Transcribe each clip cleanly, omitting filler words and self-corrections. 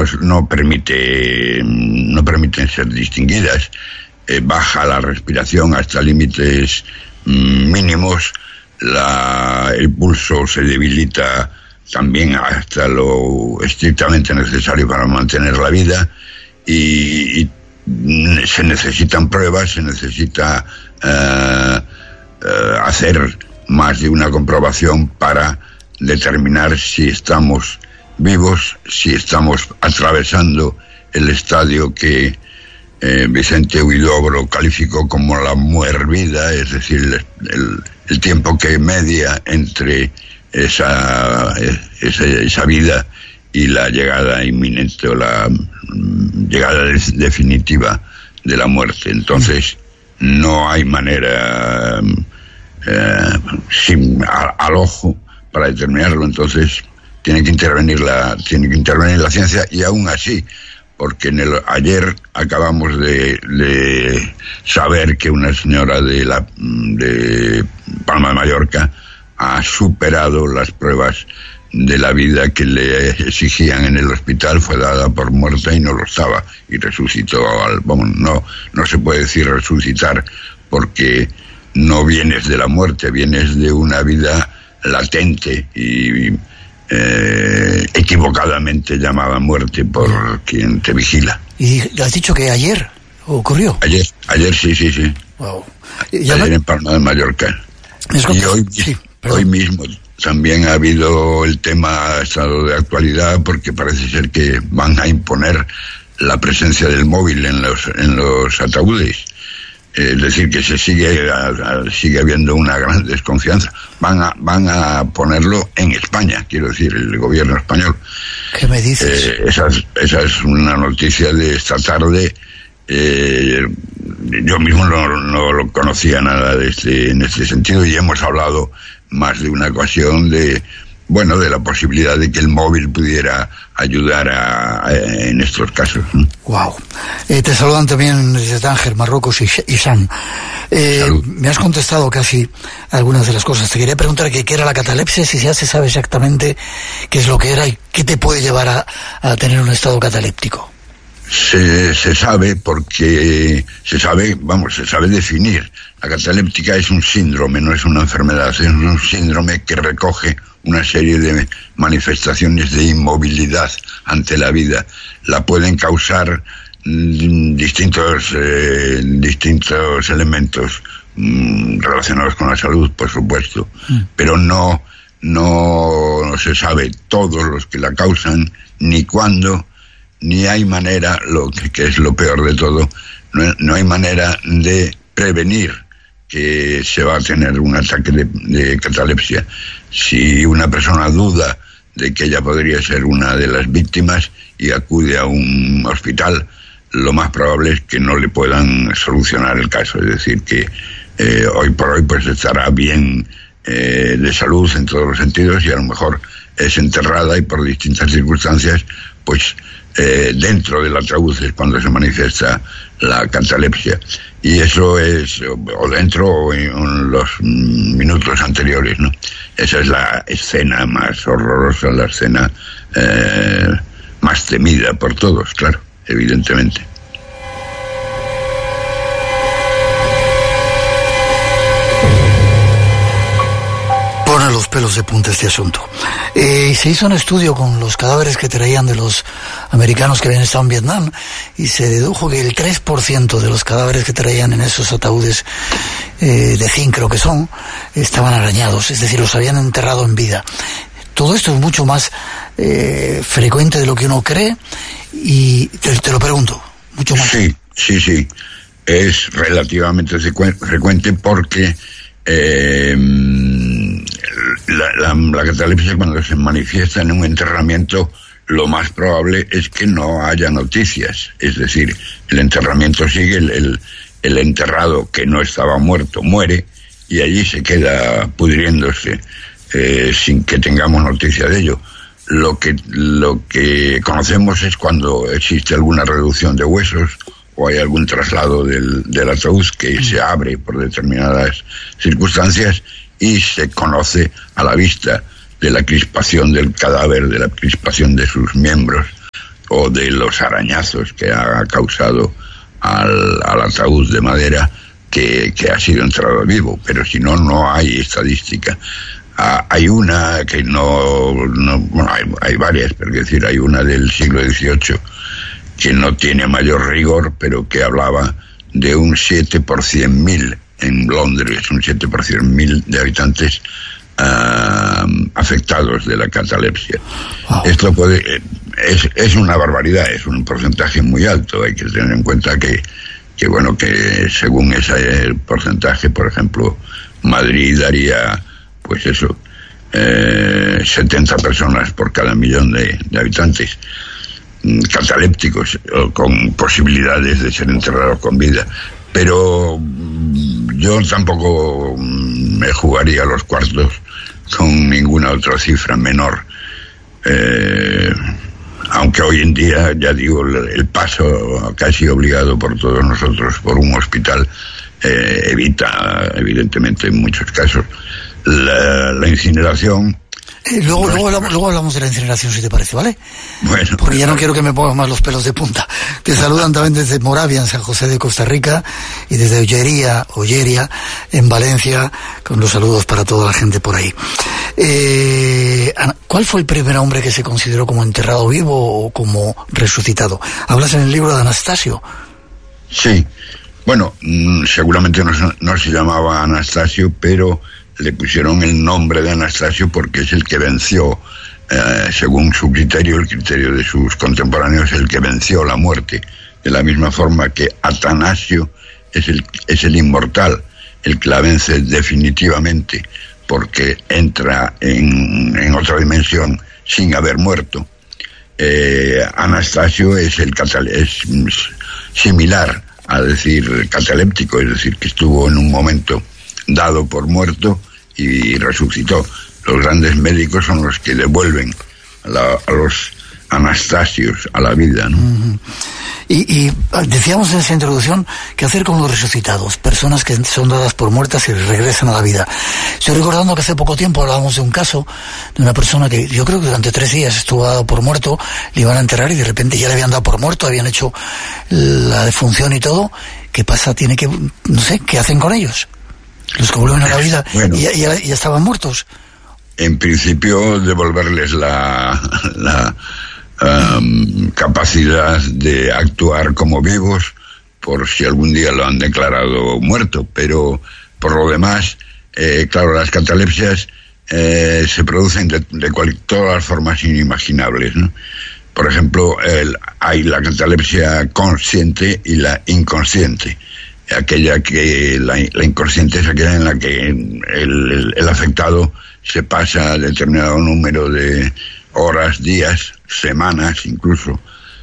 no permiten ser distinguidas. Baja la respiración hasta límites mínimos, el pulso se debilita también hasta lo estrictamente necesario para mantener la vida, y se necesitan pruebas, se necesita hacer más de una comprobación para determinar si estamos vivos, si estamos atravesando el estadio que Vicente Huidobro calificó como la muerte, es decir, el tiempo que media entre esa vida y la llegada inminente o la llegada definitiva de la muerte. Entonces no hay manera al ojo para determinarlo. Entonces tiene que intervenir la ciencia, y aún así, porque ayer acabamos de saber que una señora de Palma de Mallorca ha superado las pruebas de la vida que le exigían en el hospital, fue dada por muerta y no lo estaba, y resucitó. No se puede decir resucitar, porque no vienes de la muerte, vienes de una vida latente y equivocadamente llamada muerte por quien te vigila. ¿Y has dicho que ayer ocurrió? Ayer sí. Wow. Ayer en Palma de Mallorca. Y hoy mismo también ha habido el tema estado de actualidad, porque parece ser que van a imponer la presencia del móvil en los ataúdes. Es decir, que sigue habiendo una gran desconfianza. Van a ponerlo en España, quiero decir, el gobierno español. ¿Qué me dices? Esa es una noticia de esta tarde. Yo mismo no lo conocía nada en este sentido, y hemos hablado más de una ocasión de la posibilidad de que el móvil pudiera ayudar en estos casos. Wow. Te saludan también desde Tánger, Marruecos, y Sam. Me has contestado casi algunas de las cosas. Te quería preguntar qué era la catalepsia, si ya se sabe exactamente qué es lo que era y qué te puede llevar a tener un estado cataléptico. Se sabe, porque se sabe definir. La cataléptica es un síndrome, no es una enfermedad, es un síndrome que recoge una serie de manifestaciones de inmovilidad ante la vida. La pueden causar distintos elementos relacionados con la salud, por supuesto, pero no se sabe todos los que la causan, ni cuándo, ni hay manera, que es lo peor de todo, no hay manera de prevenir que se va a tener un ataque de catalepsia. Si una persona duda de que ella podría ser una de las víctimas y acude a un hospital, lo más probable es que no le puedan solucionar el caso. Es decir, que hoy por hoy pues estará bien de salud en todos los sentidos, y a lo mejor es enterrada, y por distintas circunstancias pues dentro del ataúd es cuando se manifiesta la catalepsia, y eso es o dentro o en los minutos anteriores, ¿no? Esa es la escena más horrorosa, la escena más temida por todos, claro, evidentemente. Pone los pelos de punta este asunto. Se hizo un estudio con los cadáveres que traían de los americanos que habían estado en Vietnam, y se dedujo que el 3% de los cadáveres que traían en esos ataúdes de zinc, creo que son, estaban arañados, es decir, los habían enterrado en vida. Todo esto es mucho más frecuente de lo que uno cree, y te lo pregunto, mucho más. Sí, es relativamente frecuente, porque la catalepsia, cuando se manifiesta en un enterramiento, lo más probable es que no haya noticias. Es decir, el enterramiento sigue, el enterrado que no estaba muerto muere, y allí se queda pudriéndose sin que tengamos noticia de ello. Lo que conocemos es cuando existe alguna reducción de huesos o hay algún traslado del ataúd que se abre por determinadas circunstancias, y se conoce a la vista de la crispación del cadáver, de la crispación de sus miembros, o de los arañazos que ha causado al ataúd de madera que ha sido enterrado vivo, pero si no, no hay estadística. Hay una que bueno, hay varias, pero es decir, hay una del siglo XVIII que no tiene mayor rigor, pero que hablaba de un 7 por 100.000 en Londres, un 7 por 100.000 de habitantes afectados de la catalepsia. Wow. Esto es una barbaridad, es un porcentaje muy alto. Hay que tener en cuenta que según ese porcentaje, por ejemplo, Madrid daría, pues eso, 70 personas por cada millón de habitantes catalépticos, con posibilidades de ser enterrados con vida. Pero yo tampoco me jugaría los cuartos con ninguna otra cifra menor, aunque hoy en día, ya digo, el paso casi obligado por todos nosotros por un hospital evita, evidentemente, en muchos casos la incineración. Luego hablamos de la incineración, si te parece, ¿vale? Bueno. Porque ya no quiero que me pongas más los pelos de punta. Te saludan también desde Moravia, en San José de Costa Rica, y desde Olleria, en Valencia, con los saludos para toda la gente por ahí. ¿Cuál fue el primer hombre que se consideró como enterrado vivo o como resucitado? Hablas en el libro de Anastasio. Sí. Bueno, seguramente no se llamaba Anastasio, pero le pusieron el nombre de Anastasio porque es el que venció, según su criterio, el criterio de sus contemporáneos, el que venció la muerte, de la misma forma que Atanasio es el inmortal, el que la vence definitivamente, porque entra en otra dimensión sin haber muerto. Anastasio es similar a decir cataléptico, es decir, que estuvo en un momento dado por muerto y resucitó. Los grandes médicos son los que devuelven a los Anastasios a la vida, ¿no? Uh-huh. Y decíamos en esa introducción, ¿qué hacer con los resucitados? Personas que son dadas por muertas y regresan a la vida. Estoy recordando que hace poco tiempo hablábamos de un caso de una persona que yo creo que durante 3 días estuvo dado por muerto, le iban a enterrar y de repente ya le habían dado por muerto, habían hecho la defunción y todo. ¿Qué pasa? No sé, ¿qué hacen con ellos? Los que vuelven a la vida, bueno, y ya estaban muertos. En principio, devolverles la capacidad de actuar como vivos, por si algún día lo han declarado muerto. Pero por lo demás, claro, las catalepsias se producen de todas las formas inimaginables, ¿no? Por ejemplo, hay la catalepsia consciente y la inconsciente. Aquella que la inconsciente es aquella en la que el afectado se pasa determinado número de horas, días, semanas incluso,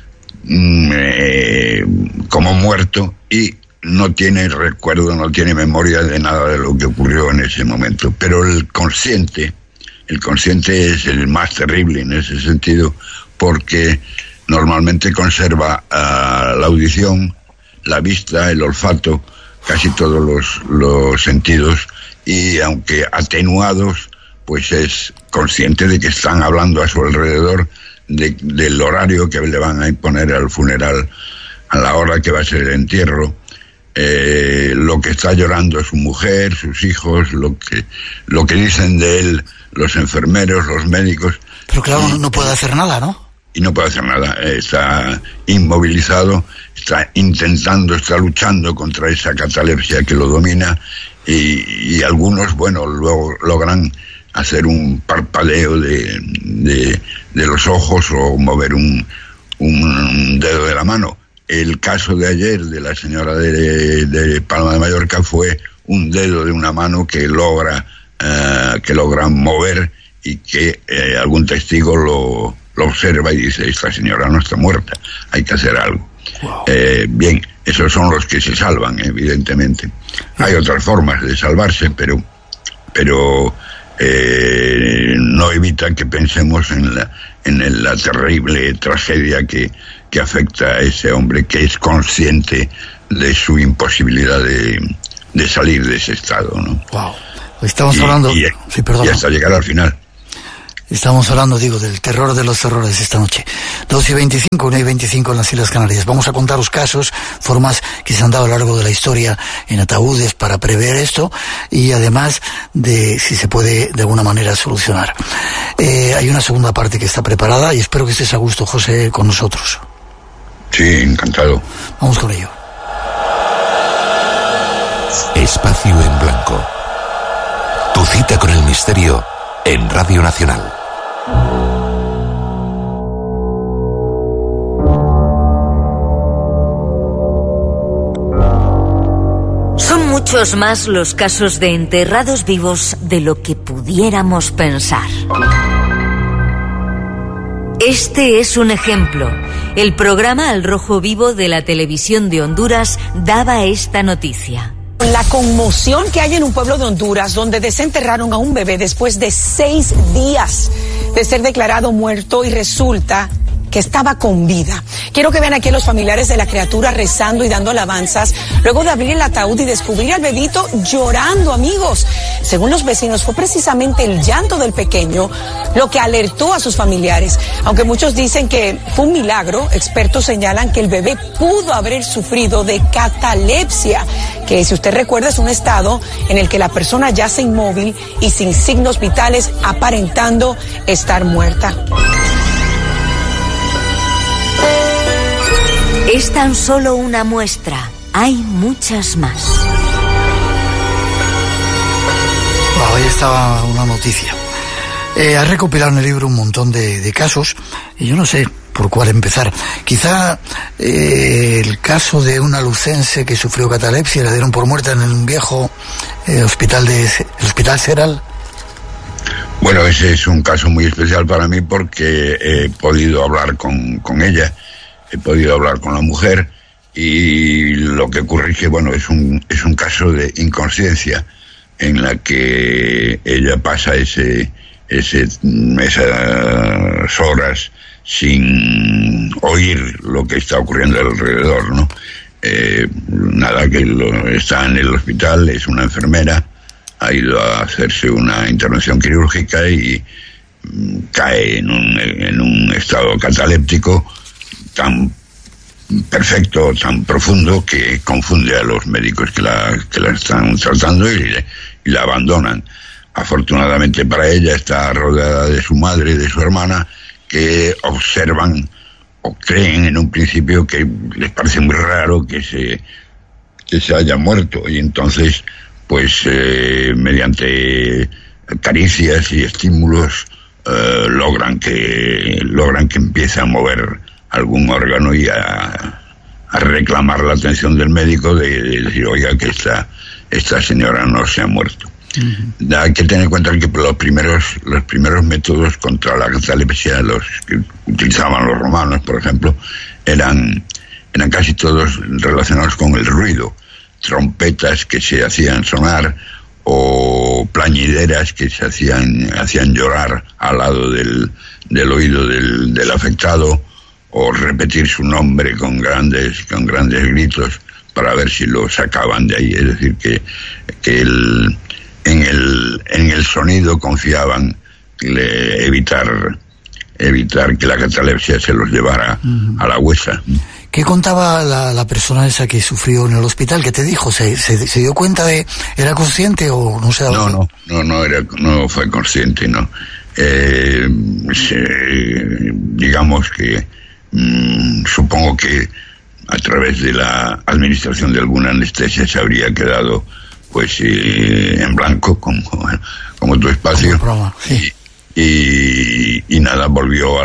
como muerto, y no tiene recuerdo, no tiene memoria de nada de lo que ocurrió en ese momento. Pero el consciente es el más terrible en ese sentido, porque normalmente conserva la audición, la vista, el olfato, casi todos los sentidos, y aunque atenuados, pues es consciente de que están hablando a su alrededor del horario que le van a imponer al funeral, a la hora que va a ser el entierro, lo que está llorando su mujer, sus hijos, lo que dicen de él los enfermeros, los médicos. Pero claro, no puede hacer nada, ¿no? Y no puede hacer nada, está inmovilizado, está luchando contra esa catalepsia que lo domina, y algunos, bueno, luego logran hacer un parpadeo de los ojos o mover un dedo de la mano. El caso de ayer de la señora de Palma de Mallorca fue un dedo de una mano que logra mover, y que algún testigo lo observa y dice: esta señora no está muerta, hay que hacer algo. Wow. Bien, esos son los que se salvan, evidentemente. Hay otras formas de salvarse, pero no evita que pensemos en la terrible tragedia que afecta a ese hombre, que es consciente de su imposibilidad de salir de ese estado, ¿no? Wow. Estamos hablando... Y hasta llegar al final. Estamos hablando, del terror de los terrores esta noche. 12:25, 1:25 en las Islas Canarias. Vamos a contaros casos, formas que se han dado a lo largo de la historia en ataúdes para prever esto y además de si se puede de alguna manera solucionar. Hay una segunda parte que está preparada y espero que estés a gusto, José, con nosotros. Sí, encantado. Vamos con ello. Espacio en Blanco. Tu cita con el misterio en Radio Nacional. Son muchos más los casos de enterrados vivos de lo que pudiéramos pensar. Este es un ejemplo. El programa Al Rojo Vivo de la televisión de Honduras daba esta noticia. La conmoción que hay en un pueblo de Honduras donde desenterraron a un bebé después de 6 días de ser declarado muerto y resulta que estaba con vida. Quiero que vean aquí a los familiares de la criatura rezando y dando alabanzas luego de abrir el ataúd y descubrir al bebito llorando, amigos. Según los vecinos, fue precisamente el llanto del pequeño lo que alertó a sus familiares. Aunque muchos dicen que fue un milagro, expertos señalan que el bebé pudo haber sufrido de catalepsia, que si usted recuerda es un estado en el que la persona yace inmóvil y sin signos vitales, aparentando estar muerta. Es tan solo una muestra. Hay muchas más. Wow, ahí estaba una noticia. Ha recopilado en el libro un montón de casos y yo no sé por cuál empezar. Quizá el caso de una lucense que sufrió catalepsia y la dieron por muerta en un viejo hospital Seral. Bueno, ese es un caso muy especial para mí porque he podido hablar con ella. He podido hablar con la mujer y lo que ocurre es que, bueno, es un caso de inconsciencia en la que ella pasa esas horas sin oír lo que está ocurriendo alrededor, ¿no? Nada, que está en el hospital, es una enfermera, ha ido a hacerse una intervención quirúrgica y cae en un estado cataléptico tan perfecto, tan profundo, que confunde a los médicos que la están tratando y la abandonan. Afortunadamente para ella está rodeada de su madre y de su hermana, que observan o creen en un principio que les parece muy raro que se haya muerto, y entonces pues mediante caricias y estímulos logran que empiece a mover algún órgano y a reclamar la atención del médico de decir, oiga, que esta señora no se ha muerto. Uh-huh. Hay que tener en cuenta que los primeros métodos contra la catalepsia, los que utilizaban los romanos, por ejemplo, eran casi todos relacionados con el ruido. Trompetas que se hacían sonar o plañideras que se hacían llorar al lado del oído del afectado, o repetir su nombre con grandes gritos para ver si lo sacaban de ahí. Es decir, que en el sonido confiaban evitar que la catalepsia se los llevara a la huesa. ¿Qué contaba la persona esa que sufrió en el hospital? ¿Qué te dijo? ¿Se dio cuenta era consciente o no se daba cuenta? No fue consciente, no. Digamos que supongo que a través de la administración de alguna anestesia se habría quedado pues en blanco como tu espacio. Sí. Y nada, volvió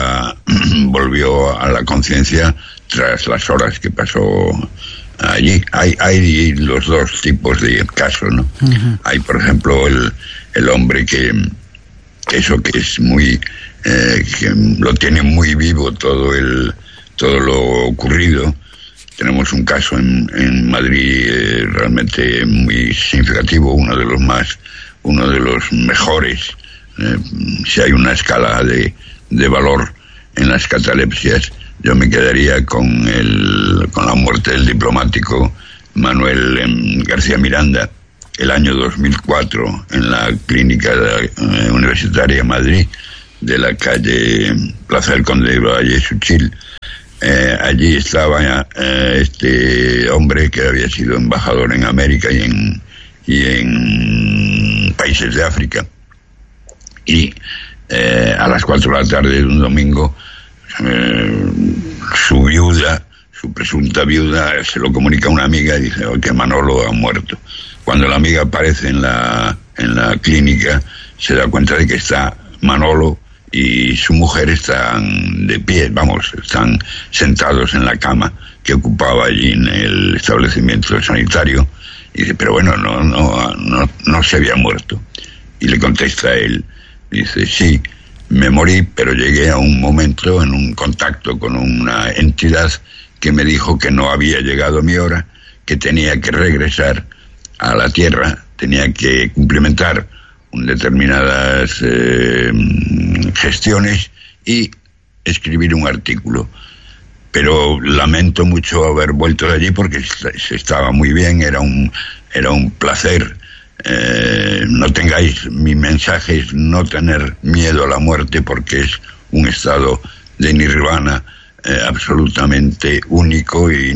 a la conciencia tras las horas que pasó allí. Hay los dos tipos de casos, ¿no? Uh-huh. Hay, por ejemplo, el hombre que es muy que lo tiene muy vivo todo lo ocurrido. Tenemos un caso en Madrid realmente muy significativo, uno de los mejores. Si hay una escala de valor en las catalepsias, yo me quedaría con la muerte del diplomático Manuel García Miranda, el año 2004 en la clínica universitaria de Madrid, de la calle Plaza del Conde de Valle Suchil. Allí estaba este hombre que había sido embajador en América y en países de África. Y a las 4 de la tarde de un domingo, su viuda, su presunta viuda, se lo comunica a una amiga y dice que Manolo ha muerto. Cuando la amiga aparece en la clínica, se da cuenta de que está Manolo y su mujer están de pie, están sentados en la cama que ocupaba allí en el establecimiento sanitario. Y dice, pero bueno, no se había muerto. Y le contesta él, dice, sí, me morí, pero llegué a un momento en un contacto con una entidad que me dijo que no había llegado mi hora, que tenía que regresar a la Tierra, tenía que cumplimentar determinadas gestiones y escribir un artículo. Pero lamento mucho haber vuelto de allí porque se estaba muy bien, era un placer. No tengáis, mi mensaje es no tener miedo a la muerte, porque es un estado de nirvana absolutamente único e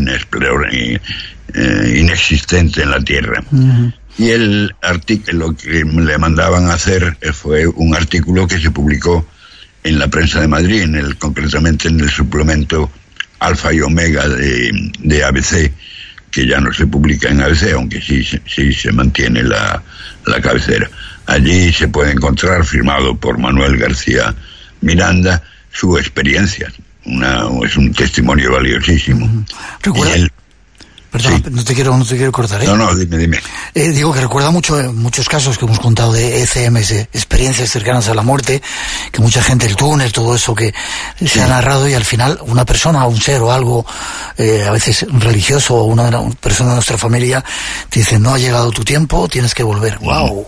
inexistente en la Tierra. Uh-huh. Y el artículo que le mandaban a hacer fue un artículo que se publicó en la prensa de Madrid, concretamente en el suplemento Alfa y Omega de ABC, que ya no se publica en ABC, aunque sí se mantiene la cabecera. Allí se puede encontrar, firmado por Manuel García Miranda, su experiencia. Es un testimonio valiosísimo. ¿Recuerda? Perdón, sí. No te quiero cortar, ¿eh? No, dime. Digo que recuerda muchos casos que hemos contado de ECMs, de experiencias cercanas a la muerte, que mucha gente, el túnel, todo eso que se ha narrado, y al final una persona, un ser o algo, a veces religioso, o una persona de nuestra familia, te dice, no ha llegado tu tiempo, tienes que volver. ¡Wow!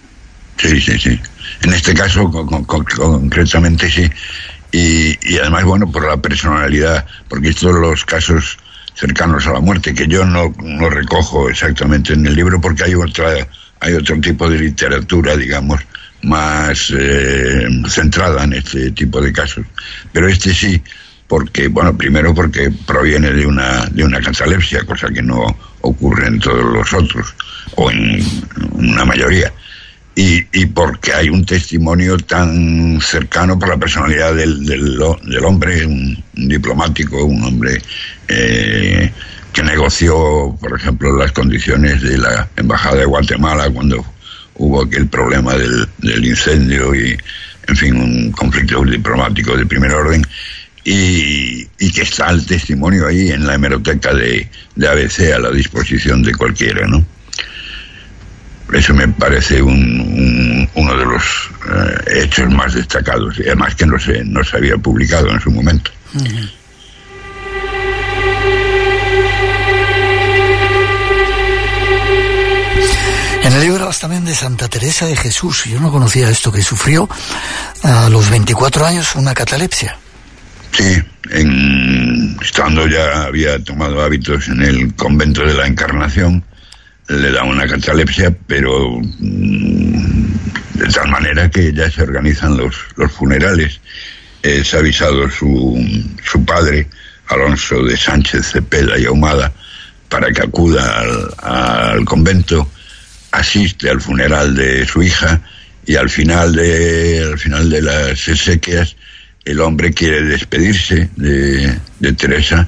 Sí. En este caso, concretamente sí. Y además, por la personalidad, porque estos los casos cercanos a la muerte, que yo no recojo exactamente en el libro, porque hay otro tipo de literatura, digamos, más centrada en este tipo de casos. Pero este sí, porque, primero porque proviene de una catalepsia, cosa que no ocurre en todos los otros, o en una mayoría. Y porque hay un testimonio tan cercano por la personalidad del hombre, un diplomático, un hombre que negoció, por ejemplo, las condiciones de la Embajada de Guatemala cuando hubo aquel problema del incendio y, en fin, un conflicto diplomático de primer orden, y que está el testimonio ahí en la hemeroteca de ABC a la disposición de cualquiera, ¿no? Eso me parece uno de los hechos más destacados, y además que no se había publicado en su momento. Uh-huh. En el libro hablas también de Santa Teresa de Jesús. Yo no conocía esto, que sufrió a los 24 años una catalepsia. Sí, estando ya había tomado hábitos en el convento de la Encarnación, le da una catalepsia, pero de tal manera que ya se organizan los funerales. Es avisado su padre, Alonso de Sánchez Cepeda y Ahumada, para que acuda al convento, asiste al funeral de su hija, y al final de las exequias el hombre quiere despedirse de Teresa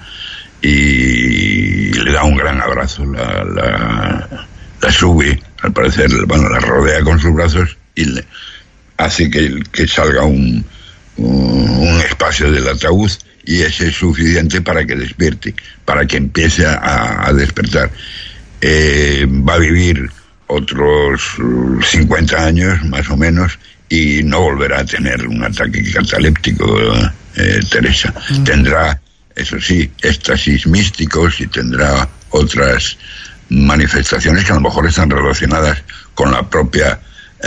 y le da un gran abrazo, la sube, al parecer, la rodea con sus brazos y hace que salga un espacio del ataúd, y ese es suficiente para que despierte, para que empiece a despertar. Va a vivir otros 50 años, más o menos, y no volverá a tener un ataque cataléptico, Teresa. Tendrá, eso sí, éxtasis místicos, y tendrá otras manifestaciones que a lo mejor están relacionadas con la propia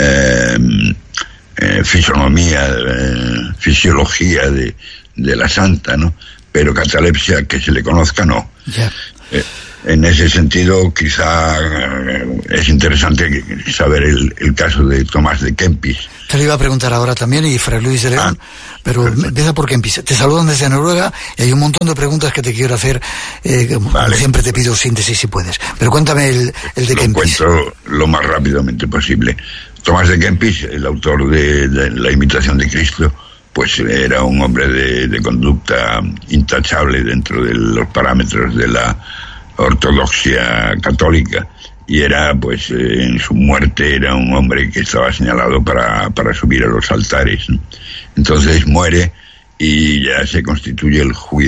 fisiología de la santa, ¿no? Pero catalepsia que se le conozca, no. Ya. En ese sentido, quizá es interesante saber el caso de Tomás de Kempis. Te lo iba a preguntar ahora también, y Fray Luis de León, pero empieza por Kempis. Te saludan desde Noruega y hay un montón de preguntas que te quiero hacer. Como siempre te pido síntesis si puedes. Pero cuéntame el de Kempis. Lo cuento lo más rápidamente posible. Tomás de Kempis, el autor de La imitación de Cristo, pues era un hombre de conducta intachable dentro de los parámetros de la ortodoxia católica, y era, pues, en su muerte era un hombre que estaba señalado para subir a los altares, ¿no? Entonces muere y ya se constituye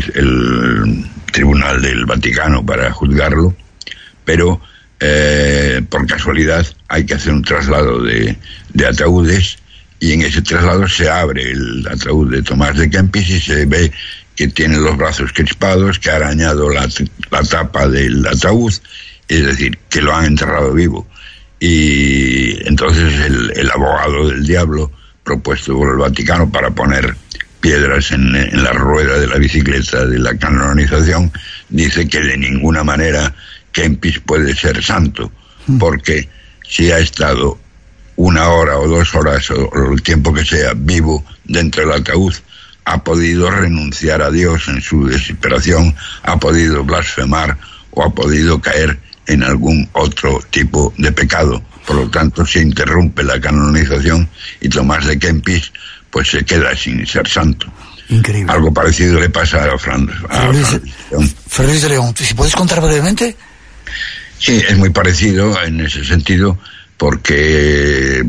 el Tribunal del Vaticano para juzgarlo, pero por casualidad hay que hacer un traslado de ataúdes, y en ese traslado se abre el ataúd de Tomás de Kempis y se ve que tiene los brazos crispados, que ha arañado la tapa del ataúd, es decir, que lo han enterrado vivo. Y entonces el abogado del diablo, propuesto por el Vaticano para poner piedras en la rueda de la bicicleta de la canonización, dice que de ninguna manera Kempis puede ser santo, porque si ha estado 1 hora o 2 horas o el tiempo que sea vivo dentro del ataúd, ha podido renunciar a Dios en su desesperación, ha podido blasfemar o ha podido caer en algún otro tipo de pecado. Por lo tanto, se interrumpe la canonización y Tomás de Kempis pues se queda sin ser santo. Increíble. Algo parecido le pasa a Fray Luis de León. Si puedes contar brevemente. Sí, es muy parecido en ese sentido, porque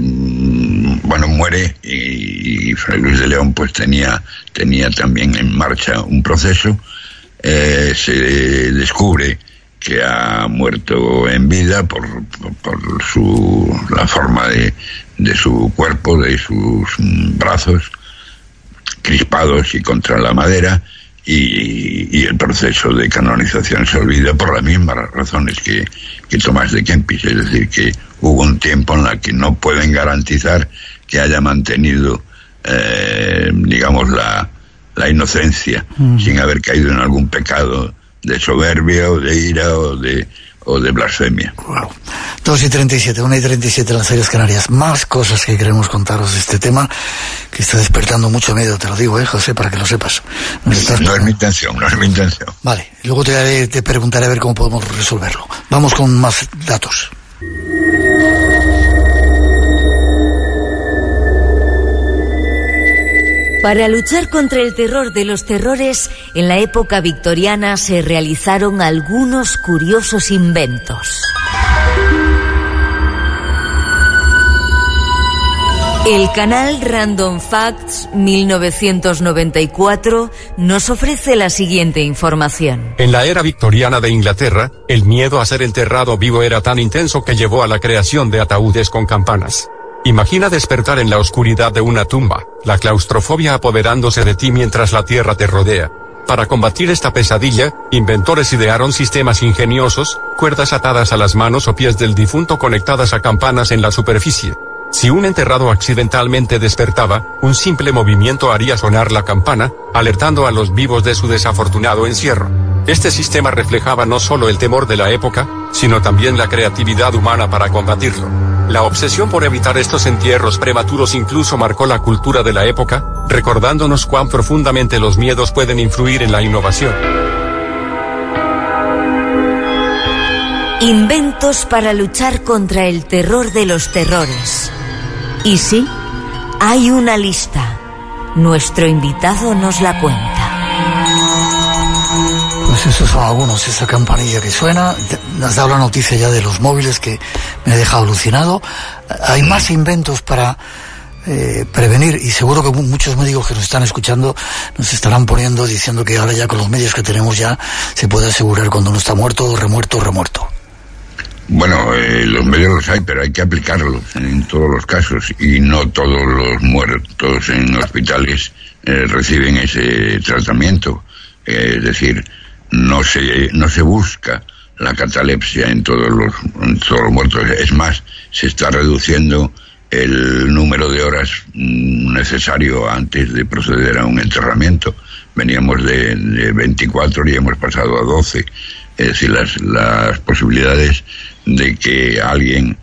muere y Fray Luis de León pues tenía también en marcha un proceso. Se descubre que ha muerto en vida por la forma de su cuerpo, de sus brazos crispados y contra la madera, y el proceso de canonización se olvida por las mismas razones que Tomás de Kempis, es decir, que hubo un tiempo en el que no pueden garantizar que haya mantenido, digamos, la inocencia, sin haber caído en algún pecado de soberbia o de ira o de blasfemia. Wow. 2:37, 1:37 en las Islas Canarias. Más cosas que queremos contaros de este tema, que está despertando mucho miedo, te lo digo, José, para que lo sepas. No es mi intención. Vale, luego te preguntaré a ver cómo podemos resolverlo. Vamos con más datos. Para luchar contra el terror de los terrores, en la época victoriana se realizaron algunos curiosos inventos. El canal Random Facts 1994 nos ofrece la siguiente información. En la era victoriana de Inglaterra, el miedo a ser enterrado vivo era tan intenso que llevó a la creación de ataúdes con campanas. Imagina despertar en la oscuridad de una tumba, la claustrofobia apoderándose de ti mientras la tierra te rodea. Para combatir esta pesadilla, inventores idearon sistemas ingeniosos, cuerdas atadas a las manos o pies del difunto conectadas a campanas en la superficie. Si un enterrado accidentalmente despertaba, un simple movimiento haría sonar la campana, alertando a los vivos de su desafortunado encierro. Este sistema reflejaba no solo el temor de la época, sino también la creatividad humana para combatirlo. La obsesión por evitar estos entierros prematuros incluso marcó la cultura de la época, recordándonos cuán profundamente los miedos pueden influir en la innovación. Inventos para luchar contra el terror de los terrores. Y sí, hay una lista. Nuestro invitado nos la cuenta. Pues esos son algunos, esa campanilla que suena. Has dado la noticia ya de los móviles que me ha dejado alucinado. Hay más inventos para prevenir, y seguro que muchos médicos que nos están escuchando nos estarán poniendo, diciendo que ahora ya con los medios que tenemos ya se puede asegurar cuando uno está muerto, remuerto. Bueno, los medios los hay, pero hay que aplicarlos en todos los casos, y no todos los muertos en hospitales reciben ese tratamiento. Es decir, no se busca la catalepsia en todos los muertos. Es más, se está reduciendo el número de horas necesario antes de proceder a un enterramiento, veníamos de 24 y hemos pasado a 12. Es decir, las posibilidades de que alguien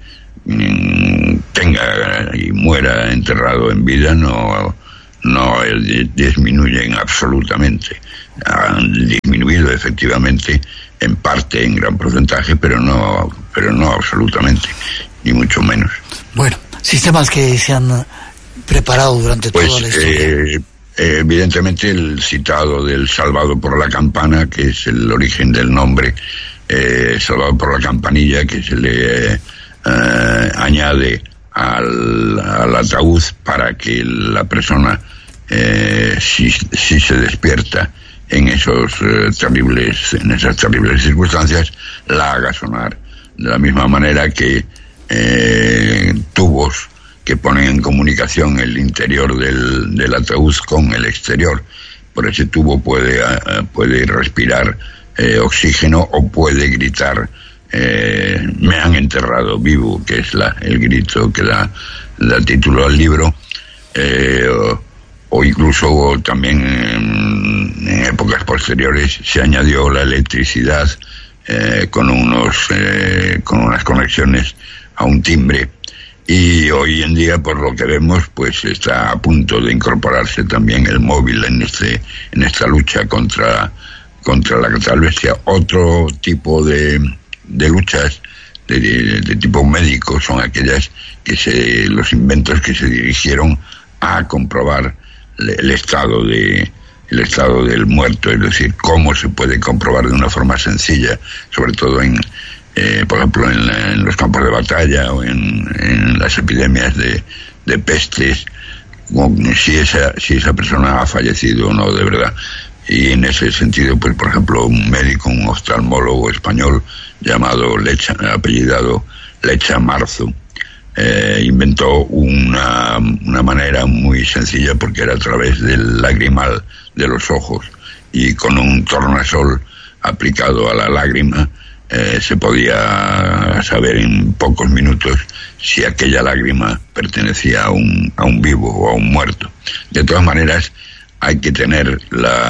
tenga y muera enterrado en vida no disminuyen absolutamente. Han disminuido efectivamente en parte, en gran porcentaje, pero no absolutamente, ni mucho menos. Bueno, sistemas que se han preparado durante toda la historia. Evidentemente el citado del salvado por la campana, que es el origen del nombre, salvado por la campanilla, que se le añade al ataúd para que la persona, si se despierta en esas terribles circunstancias, la haga sonar. De la misma manera que tubos que ponen en comunicación el interior del ataúd con el exterior. Por ese tubo puede respirar oxígeno o puede gritar me han enterrado vivo, que es el grito que da título al libro, o incluso también en épocas posteriores se añadió la electricidad con unas conexiones a un timbre. Y hoy en día, por lo que vemos, pues está a punto de incorporarse también el móvil en esta lucha contra la catalepsia. Otro tipo de luchas de tipo médico son aquellas los inventos que se dirigieron a comprobar el estado del muerto, es decir, cómo se puede comprobar de una forma sencilla, sobre todo por ejemplo, en los campos de batalla o en las epidemias de pestes, si esa persona ha fallecido o no de verdad. Y en ese sentido, pues por ejemplo, un médico, un oftalmólogo español llamado apellidado Lecha Marzo, inventó una manera muy sencilla, porque era a través del lagrimal de los ojos, y con un tornasol aplicado a la lágrima se podía saber en pocos minutos si aquella lágrima pertenecía a un vivo o a un muerto. De todas maneras, hay que tener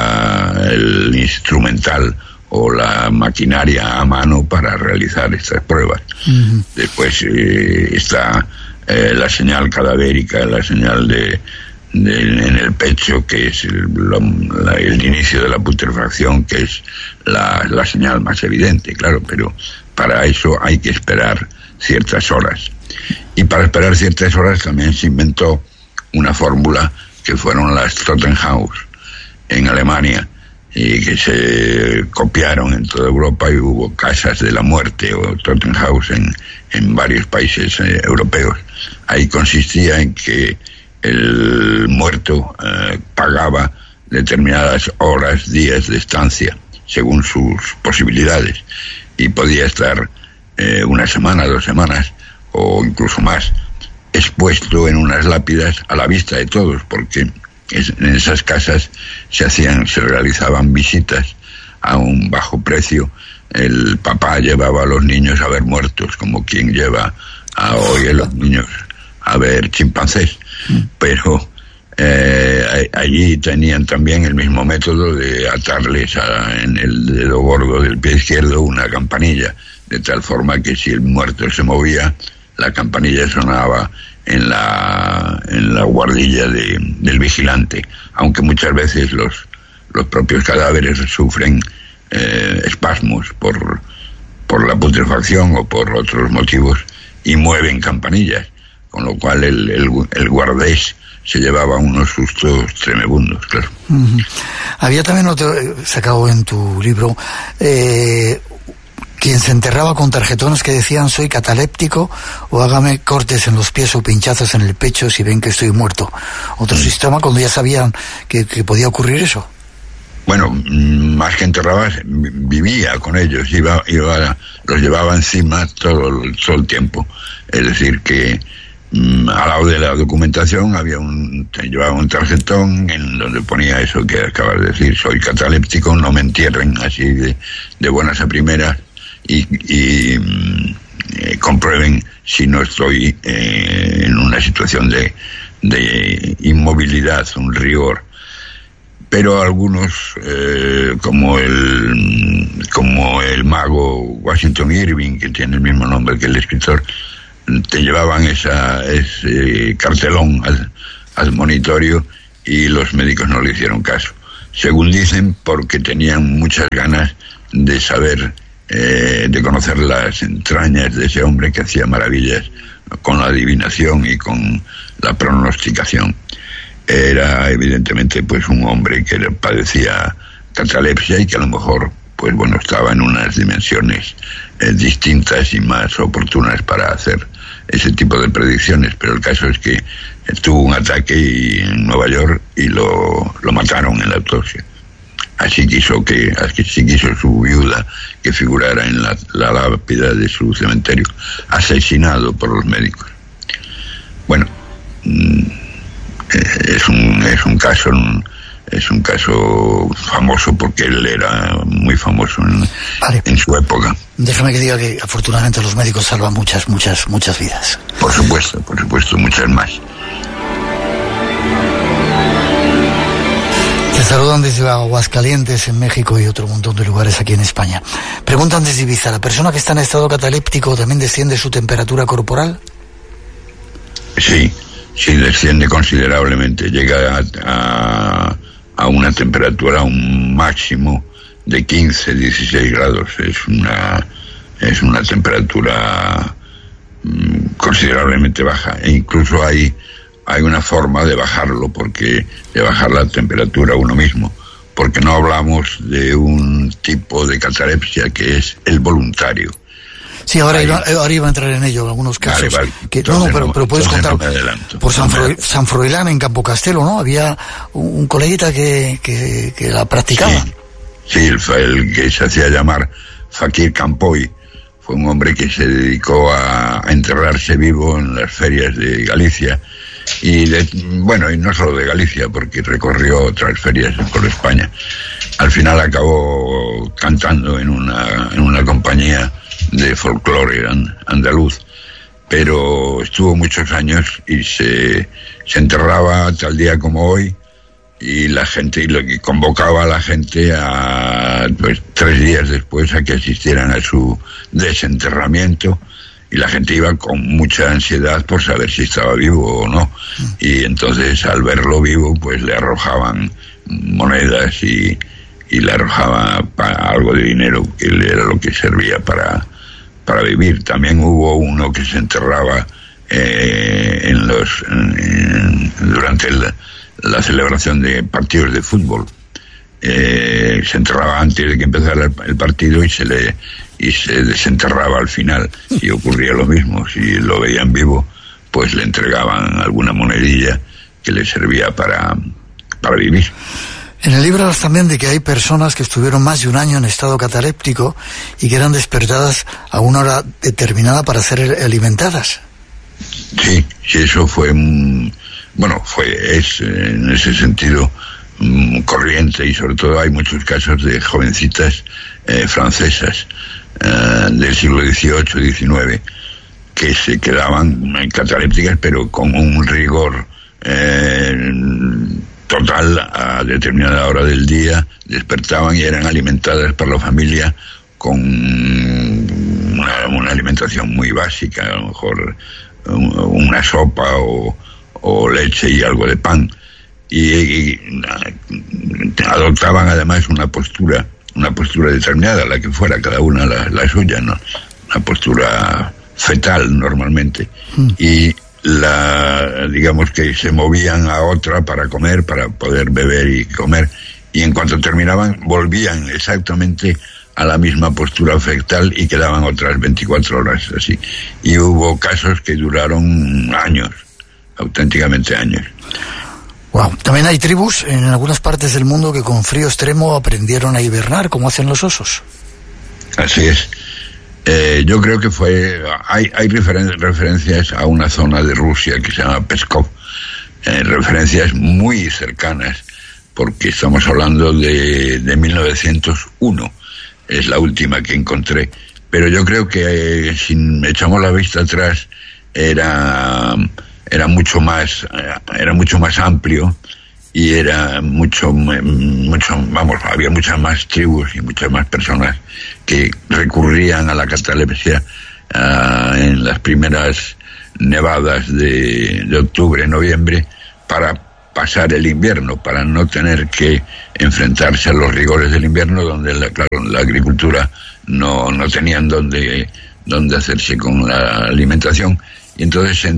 el instrumental o la maquinaria a mano para realizar estas pruebas. Uh-huh. Después está la señal cadavérica, la señal en el pecho, que es el inicio de la putrefacción, que es la señal más evidente, claro, pero para eso hay que esperar ciertas horas. Y para esperar ciertas horas también se inventó una fórmula que fueron las Totenhaus en Alemania, y que se copiaron en toda Europa, y hubo casas de la muerte o Totenhaus en varios países europeos. Ahí consistía en que el muerto pagaba determinadas horas, días de estancia, según sus posibilidades, y podía estar una semana, 2 semanas o incluso más expuesto en unas lápidas a la vista de todos, porque en esas casas se realizaban visitas a un bajo precio. El papá llevaba a los niños a ver muertos, como quien lleva hoy a los niños a ver chimpancés, pero allí tenían también el mismo método de atarles en el dedo gordo del pie izquierdo una campanilla, de tal forma que si el muerto se movía, la campanilla sonaba en la guardilla del vigilante, aunque muchas veces los propios cadáveres sufren espasmos por la putrefacción o por otros motivos y mueven campanillas, con lo cual el guardés se llevaba unos sustos tremebundos, claro. Uh-huh. Había también otro sacado en tu libro, quien se enterraba con tarjetones que decían soy cataléptico, o hágame cortes en los pies o pinchazos en el pecho si ven que estoy muerto. Otro sistema cuando ya sabían que podía ocurrir eso. Bueno, más que enterraba, vivía con ellos, los llevaba encima todo el tiempo. Es decir, que al lado de la documentación llevaba un tarjetón en donde ponía eso que acabas de decir: soy cataléptico, no me entierren así de buenas a primeras, y comprueben si no estoy en una situación de inmovilidad, un rigor. pero algunos, como el mago Washington Irving, que tiene el mismo nombre que el escritor, te llevaban ese cartelón al monitorio y los médicos no le hicieron caso. Según dicen, porque tenían muchas ganas de saber, de conocer las entrañas de ese hombre que hacía maravillas con la adivinación y con la pronosticación. Era evidentemente pues un hombre que padecía catalepsia y que a lo mejor pues bueno, estaba en unas dimensiones distintas y más oportunas para hacer ese tipo de predicciones, pero el caso es que tuvo un ataque en Nueva York y lo mataron en la autopsia. Así quiso su viuda que figurara en la lápida de su cementerio, asesinado por los médicos. Bueno, es un caso famoso porque él era muy famoso en su época. Déjame que diga que afortunadamente los médicos salvan muchas vidas. Por supuesto, muchas más. Te saludan desde Aguascalientes, en México, y otro montón de lugares aquí en España. Preguntan desde Ibiza, ¿la persona que está en estado cataléptico también desciende su temperatura corporal? Sí, desciende considerablemente. Llega a una temperatura, un máximo de 15, 16 grados. Es una temperatura considerablemente baja. E incluso hay una forma de bajarlo, de bajar la temperatura uno mismo, porque no hablamos de un tipo de catalepsia que es el voluntario. Sí, ahora iba a entrar en ello, en algunos casos. Vale. Pero puedes contar. Por San Froilán, en Campo Castelo, ¿no? Había un coleguita que la practicaba. Sí, el que se hacía llamar Fakir Campoy fue un hombre que se dedicó a enterrarse vivo en las ferias de Galicia. Y no solo de Galicia, porque recorrió otras ferias por España. Al final acabó cantando en una compañía de folclore andaluz, pero estuvo muchos años y se enterraba tal día como hoy, y la gente, y convocaba a la gente a 3 días después a que asistieran a su desenterramiento, y la gente iba con mucha ansiedad por saber si estaba vivo o no, y entonces al verlo vivo pues le arrojaban monedas y le arrojaba algo de dinero, que era lo que servía para vivir. También hubo uno que se enterraba durante la celebración de partidos de fútbol. Se enterraba antes de que empezara el partido y se desenterraba al final. Si ocurría lo mismo, si lo veían vivo, pues le entregaban alguna monedilla que le servía para vivir. En el libro hablas también de que hay personas que estuvieron más de un año en estado cataléptico y que eran despertadas a una hora determinada para ser alimentadas. Sí, eso fue, en ese sentido corriente, y sobre todo hay muchos casos de jovencitas francesas del siglo XVIII, XIX, que se quedaban catalépticas, pero con un rigor total. A determinada hora del día despertaban y eran alimentadas por la familia con una alimentación muy básica, a lo mejor una sopa o leche y algo de pan, y adoptaban además una postura determinada, la que fuera, cada una la suya, ¿no? Una postura fetal normalmente, y digamos que se movían a otra para comer, para poder beber y comer, y en cuanto terminaban volvían exactamente a la misma postura fetal y quedaban otras 24 horas así. Y hubo casos que duraron años, auténticamente años. Wow. También hay tribus en algunas partes del mundo que con frío extremo aprendieron a hibernar, como hacen los osos. Así es. Yo creo que hay referencias a una zona de Rusia que se llama Pskov, referencias muy cercanas, porque estamos hablando de 1901, es la última que encontré, pero yo creo que si echamos la vista atrás era mucho más amplio, y era había muchas más tribus y muchas más personas que recurrían a la catalepsia en las primeras nevadas de octubre, noviembre, para pasar el invierno, para no tener que enfrentarse a los rigores del invierno, donde la agricultura no tenían dónde hacerse con la alimentación, y entonces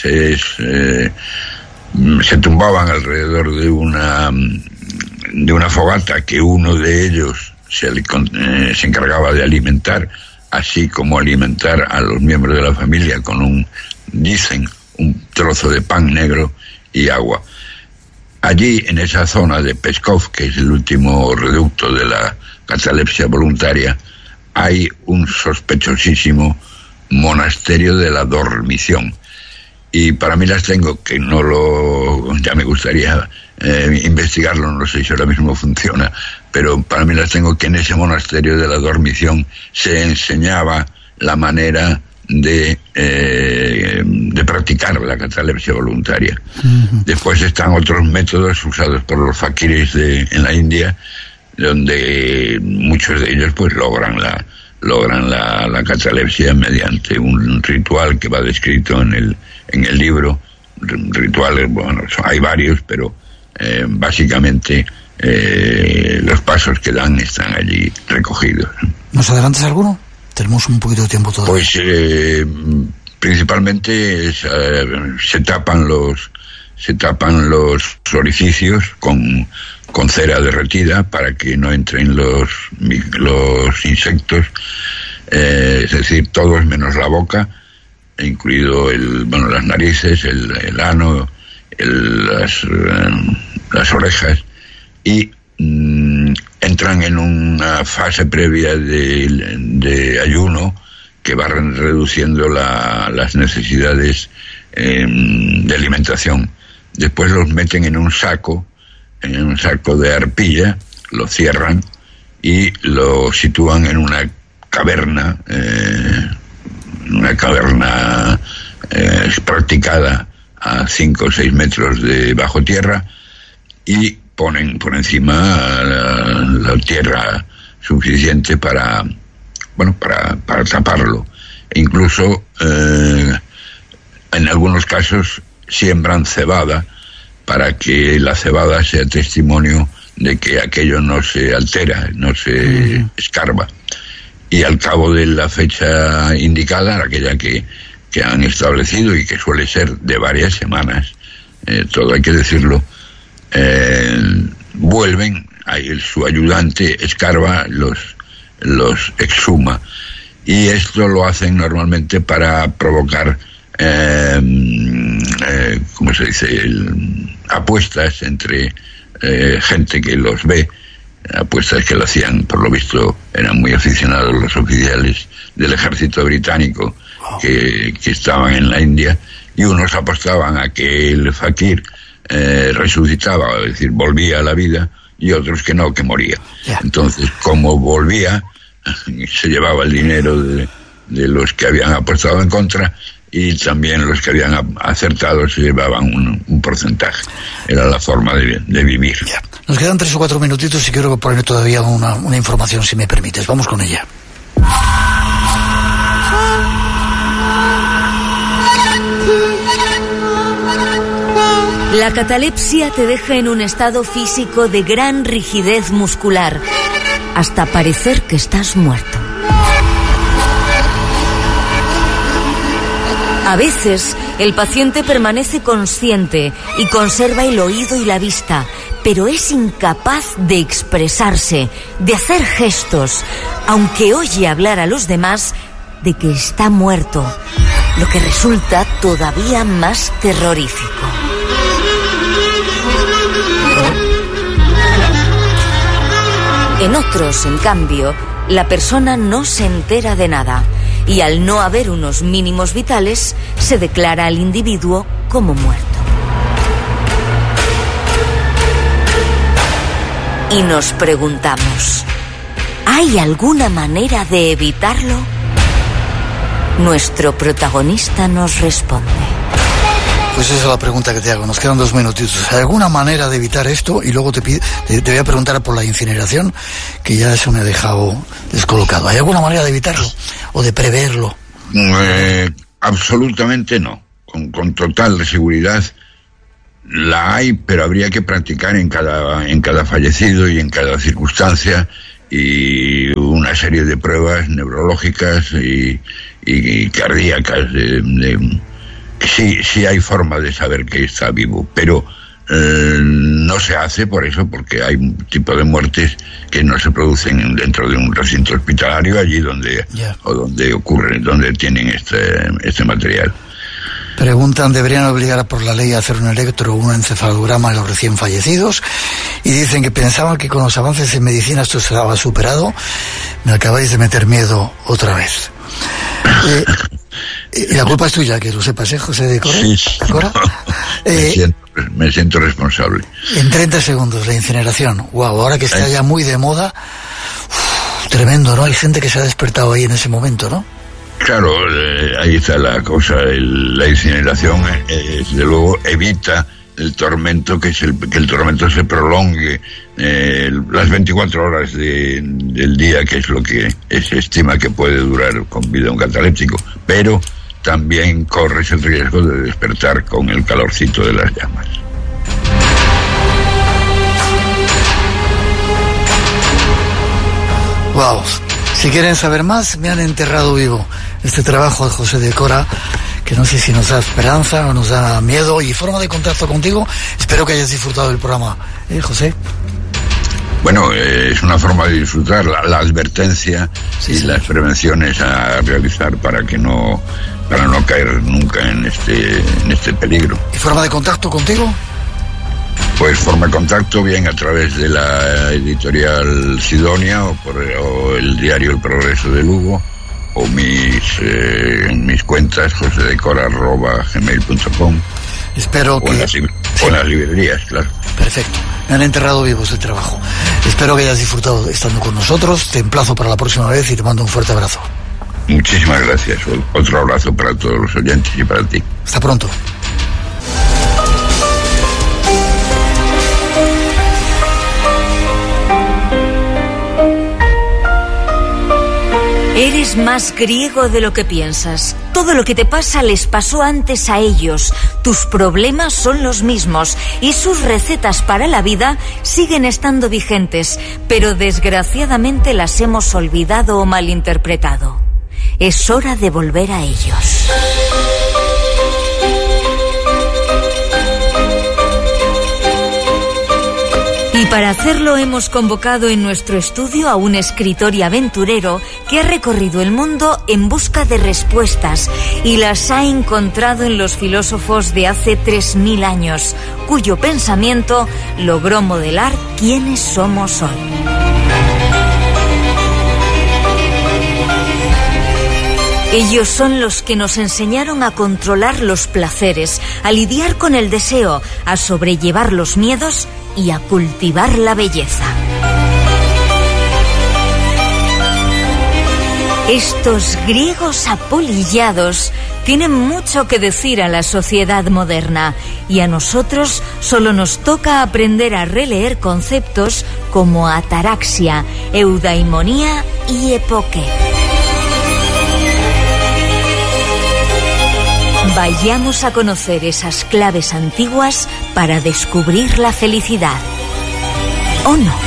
se tumbaban alrededor de una fogata que uno de ellos se encargaba de alimentar, así como alimentar a los miembros de la familia con un trozo de pan negro y agua. Allí, en esa zona de Pskov, que es el último reducto de la catalepsia voluntaria, hay un sospechosísimo monasterio de la dormición. Y para mí las tengo, que ya me gustaría investigarlo, no sé si ahora mismo funciona, pero para mí las tengo, que en ese monasterio de la dormición se enseñaba la manera de practicar la catalepsia voluntaria. Uh-huh. Después están otros métodos usados por los fakiris en la India, donde muchos de ellos pues logran la catalepsia mediante un ritual que va descrito en el libro. Rituales, bueno, hay varios, pero básicamente los pasos que dan están allí recogidos. ¿Nos adelantas alguno? Tenemos un poquito de tiempo todavía. Pues principalmente se tapan los orificios con cera derretida para que no entren los insectos, es decir, todos menos la boca, incluido las narices, el ano, las orejas, y entran en una fase previa de ayuno que va reduciendo las necesidades de alimentación. Después los meten en un saco de arpilla, lo cierran y lo sitúan en una caverna, practicada a 5 o 6 metros de bajo tierra, y ponen por encima la tierra suficiente para taparlo. E incluso en algunos casos siembran cebada para que la cebada sea testimonio de que aquello no se altera, no se escarba. Y al cabo de la fecha indicada, aquella que han establecido y que suele ser de varias semanas, todo hay que decirlo, vuelven, su ayudante escarba, los exhuma, y esto lo hacen normalmente para provocar ¿cómo se dice? Apuestas entre gente que los ve, apuestas que lo hacían, por lo visto eran muy aficionados los oficiales del ejército británico que estaban en la India, y unos apostaban a que el fakir resucitaba, es decir, volvía a la vida, y otros que no, que moría. Entonces, como volvía, se llevaba el dinero de los que habían apostado en contra, y también los que habían acertado se llevaban un porcentaje. Era la forma de vivir. Ya. Nos quedan 3 o 4 minutitos y quiero poner todavía una información, si me permites. Vamos con ella. La catalepsia te deja en un estado físico de gran rigidez muscular, hasta parecer que estás muerto. A veces, el paciente permanece consciente y conserva el oído y la vista, pero es incapaz de expresarse, de hacer gestos, aunque oye hablar a los demás de que está muerto, lo que resulta todavía más terrorífico. En otros, en cambio, la persona no se entera de nada, y al no haber unos mínimos vitales, se declara al individuo como muerto. Y nos preguntamos, ¿hay alguna manera de evitarlo? Nuestro protagonista nos responde. Pues esa es la pregunta que te hago. Nos quedan 2 minutitos. ¿Hay alguna manera de evitar esto? Y luego te voy a preguntar por la incineración, que ya eso me ha dejado descolocado. ¿Hay alguna manera de evitarlo o de preverlo? Absolutamente no. Con total seguridad la hay, pero habría que practicar en cada fallecido y en cada circunstancia, y una serie de pruebas neurológicas y cardíacas. Sí hay forma de saber que está vivo, pero no se hace por eso, porque hay un tipo de muertes que no se producen dentro de un recinto hospitalario, allí donde ocurren, donde tienen este material. Preguntan, ¿deberían obligar por la ley a hacer un electro o un encefalograma a los recién fallecidos? Y dicen que pensaban que con los avances en medicina esto estaba superado. Me acabáis de meter miedo otra vez. Y la culpa es tuya, que lo sepas, José de Cora. Sí. Me siento responsable. En 30 segundos, la incineración. Wow, ahora que está ya muy de moda. Tremendo, ¿no? Hay gente que se ha despertado ahí en ese momento, ¿no? Claro, ahí está la cosa. La incineración, desde luego, evita el tormento, que el tormento se prolongue las 24 horas del día, que es lo que se estima que puede durar con vida un cataléptico, pero también corres el riesgo de despertar con el calorcito de las llamas. Wow. Si quieren saber más, Me han enterrado vivo. Este trabajo de José de Cora, que no sé si nos da esperanza o nos da miedo, y forma de contacto contigo. Espero que hayas disfrutado del programa, José. Bueno, es una forma de disfrutar la advertencia y las prevenciones a realizar para no caer nunca en este peligro. ¿Y forma de contacto contigo? Pues forma de contacto bien a través de la editorial Sidonia o el diario El Progreso de Lugo, o mis cuentas josedecora@gmail.com. Espero que... O en las librerías, claro. Perfecto. Me han enterrado vivos el trabajo. Espero que hayas disfrutado estando con nosotros. Te emplazo para la próxima vez y te mando un fuerte abrazo. Muchísimas gracias. Otro abrazo para todos los oyentes y para ti. Hasta pronto. Eres más griego de lo que piensas. Todo lo que te pasa les pasó antes a ellos. Tus problemas son los mismos y sus recetas para la vida siguen estando vigentes, pero desgraciadamente las hemos olvidado o malinterpretado. Es hora de volver a ellos. Y para hacerlo hemos convocado en nuestro estudio a un escritor y aventurero que ha recorrido el mundo en busca de respuestas y las ha encontrado en los filósofos de hace 3000 años, cuyo pensamiento logró modelar quiénes somos hoy. Ellos son los que nos enseñaron a controlar los placeres, a lidiar con el deseo, a sobrellevar los miedos y a cultivar la belleza. Estos griegos apolillados tienen mucho que decir a la sociedad moderna, y a nosotros solo nos toca aprender a releer conceptos como ataraxia, eudaimonía y epoque. Vayamos a conocer esas claves antiguas para descubrir la felicidad. ¿O no?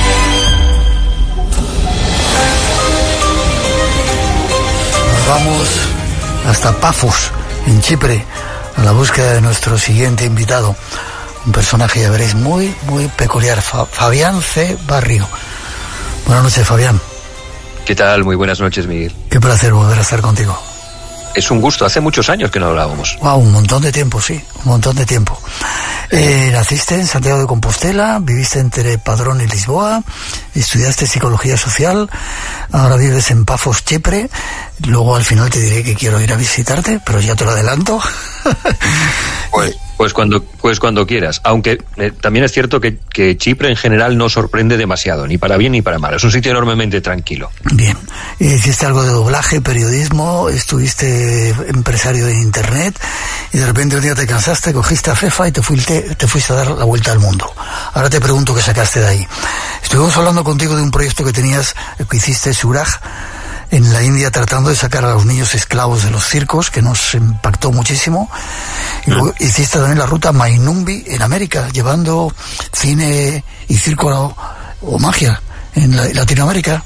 Nos vamos hasta Pafos, en Chipre, a la búsqueda de nuestro siguiente invitado. Un personaje, ya veréis, muy, muy peculiar. Fabián C. Barrio. Buenas noches, Fabián. ¿Qué tal? Muy buenas noches, Miguel. Qué placer volver a estar contigo. Es un gusto, hace muchos años que no hablábamos. Wow, un montón de tiempo, sí, un montón de tiempo. Naciste en Santiago de Compostela, viviste entre Padrón y Lisboa, estudiaste psicología social, ahora vives en Pafos, Chipre. Luego al final te diré que quiero ir a visitarte, pero ya te lo adelanto. Pues cuando quieras. Aunque también es cierto que Chipre en general no sorprende demasiado, ni para bien ni para mal. Es un sitio enormemente tranquilo. Bien. Hiciste algo de doblaje, periodismo, estuviste empresario de internet y de repente un día te cansaste, cogiste a Fefa y te fuiste a dar la vuelta al mundo. Ahora te pregunto qué sacaste de ahí. Estuvimos hablando contigo de un proyecto que hiciste, Suraj, en la India, tratando de sacar a los niños esclavos de los circos, que nos impactó muchísimo. Y luego hiciste también la ruta Mainumbi en América, llevando cine y circo o magia en Latinoamérica.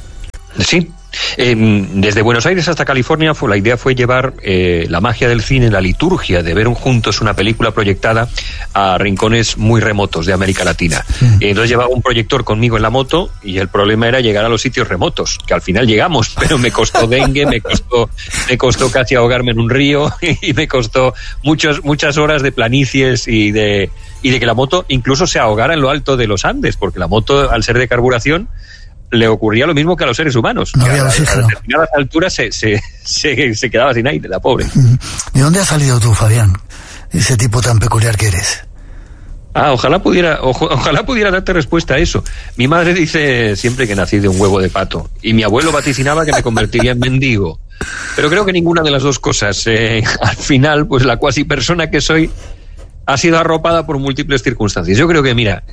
Sí. Desde Buenos Aires hasta California la idea fue llevar la magia del cine, la liturgia de ver juntos una película proyectada a rincones muy remotos de América Latina. Entonces llevaba un proyector conmigo en la moto y el problema era llegar a los sitios remotos, que al final llegamos, pero me costó dengue, me costó casi ahogarme en un río y me costó muchas horas de planicies y de que la moto incluso se ahogara en lo alto de los Andes, porque la moto, al ser de carburación, le ocurría lo mismo que a los seres humanos. No había oxígeno. A determinadas alturas se quedaba sin aire, la pobre. ¿De dónde has salido tú, Fabián? Ese tipo tan peculiar que eres. Ojalá pudiera darte respuesta a eso. Mi madre dice siempre que nací de un huevo de pato y mi abuelo vaticinaba que me convertiría en mendigo. Pero creo que ninguna de las dos cosas. Al final, pues la cuasi persona que soy ha sido arropada por múltiples circunstancias. Yo creo que, mira,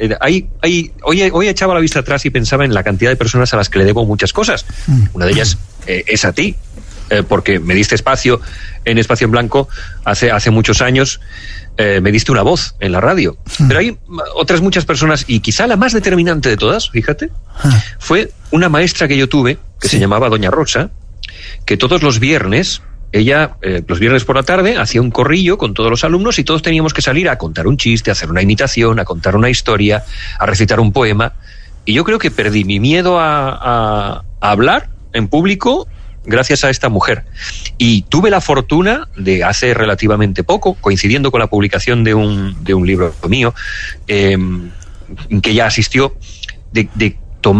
hoy echaba la vista atrás y pensaba en la cantidad de personas a las que le debo muchas cosas. Una de ellas es a ti, porque me diste espacio en Espacio en Blanco hace muchos años. Me diste una voz en la radio. Pero hay otras muchas personas, y quizá la más determinante de todas, fíjate, fue una maestra que yo tuve, que se llamaba Doña Rosa, que todos los viernes... Ella, los viernes por la tarde, hacía un corrillo con todos los alumnos y todos teníamos que salir a contar un chiste, a hacer una imitación, a contar una historia, a recitar un poema. Y yo creo que perdí mi miedo a hablar en público gracias a esta mujer. Y tuve la fortuna de hace relativamente poco, coincidiendo con la publicación de un libro mío, en que ella asistió, de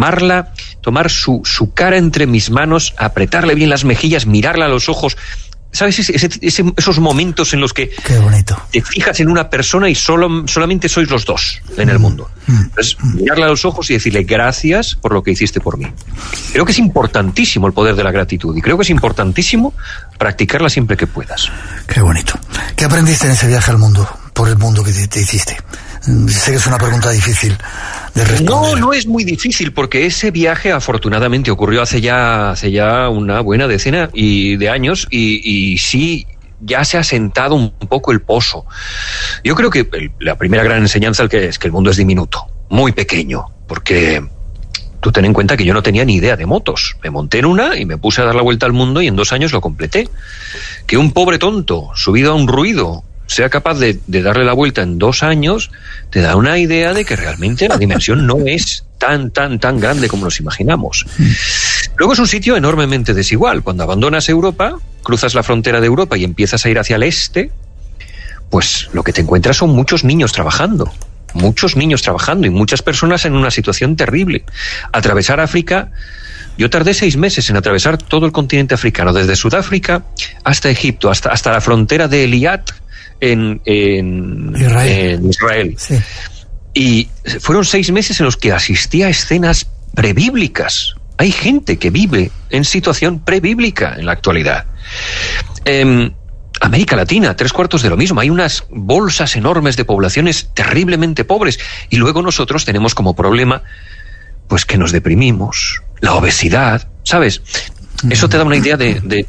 tomar su cara entre mis manos, apretarle bien las mejillas, mirarla a los ojos. ¿Sabes? Esos momentos en los que te fijas en una persona y solamente sois los dos en el mundo. Entonces, mirarla a los ojos y decirle gracias por lo que hiciste por mí. Creo que es importantísimo el poder de la gratitud y creo que es importantísimo practicarla siempre que puedas. Qué bonito. ¿Qué aprendiste en ese viaje al mundo, por el mundo que te hiciste? Sé que es una pregunta difícil de responder. No es muy difícil, porque ese viaje afortunadamente ocurrió hace ya una buena decena de años y sí, ya se ha sentado un poco el pozo. Yo creo que la primera gran enseñanza es que el mundo es diminuto, muy pequeño, porque tú ten en cuenta que yo no tenía ni idea de motos. Me monté en una y me puse a dar la vuelta al mundo y en 2 años lo completé. Que un pobre tonto subido a un ruido sea capaz de darle la vuelta en 2 años, te da una idea de que realmente la dimensión no es tan grande como nos imaginamos. Luego es un sitio enormemente desigual. Cuando abandonas Europa, cruzas la frontera de Europa y empiezas a ir hacia el este, pues lo que te encuentras son muchos niños trabajando y muchas personas en una situación terrible. Atravesar África, yo tardé 6 meses en atravesar todo el continente africano, desde Sudáfrica hasta Egipto, hasta la frontera de Eliat, en Israel. Sí. Y fueron 6 meses en los que asistí a escenas prebíblicas. Hay gente que vive en situación prebíblica en la actualidad. América Latina, 3/4 de lo mismo. Hay unas bolsas enormes de poblaciones terriblemente pobres. Y luego nosotros tenemos como problema, pues, que nos deprimimos, la obesidad, ¿sabes? Eso te da una idea de